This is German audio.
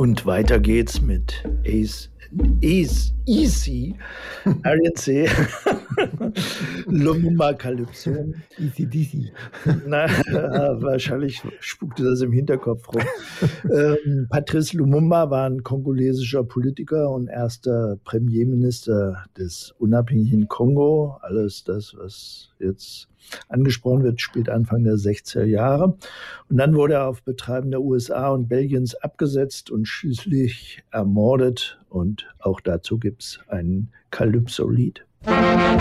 Und weiter geht's mit Easy, RNC, Lumumba Calypso. Easy DC. Na, wahrscheinlich spukte das im Hinterkopf rum. Patrice Lumumba war ein kongolesischer Politiker und erster Premierminister des unabhängigen Kongo. Alles das, was jetzt angesprochen wird, spielt Anfang der 60er Jahre. Und dann wurde er auf Betreiben der USA und Belgiens abgesetzt und schließlich ermordet. Und auch dazu gibt es ein Calypso-Lied.